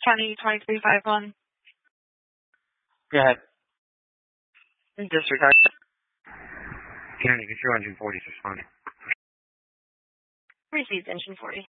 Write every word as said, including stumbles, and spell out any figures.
County twenty-three five one. Go ahead. Disregard. County, get your engine forty responding. Received engine forty.